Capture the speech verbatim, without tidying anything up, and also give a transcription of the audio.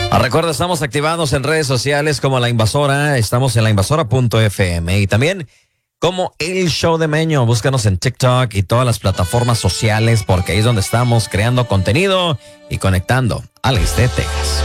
Recuerda, estamos activados en redes sociales como La Invasora, estamos en la invasora punto f m y también como El Show de Meño. Búscanos en TikTok y todas las plataformas sociales porque ahí es donde estamos creando contenido y conectando al este de Texas.